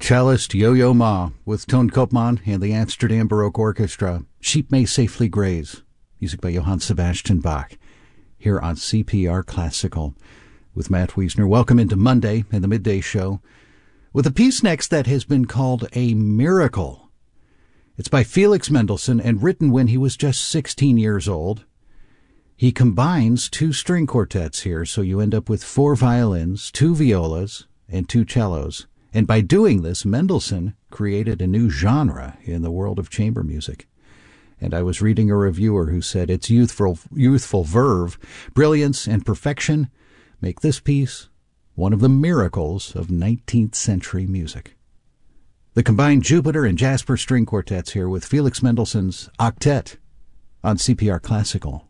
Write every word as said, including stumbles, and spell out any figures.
Cellist Yo-Yo Ma with Toon Koopman and the Amsterdam Baroque Orchestra. Sheep May Safely Graze. Music by Johann Sebastian Bach. Here on C P R Classical with Matt Wiesner. Welcome into Monday and the Midday Show with a piece next that has been called a miracle. It's by Felix Mendelssohn and written when he was just sixteen years old. He combines two string quartets here, so you end up with four violins, two violas, and two cellos. And by doing this, Mendelssohn created a new genre in the world of chamber music. And I was reading a reviewer who said its youthful, youthful verve, brilliance, and perfection make this piece one of the miracles of nineteenth century music. The combined Jupiter and Jasper string quartets here with Felix Mendelssohn's Octet on C P R Classical.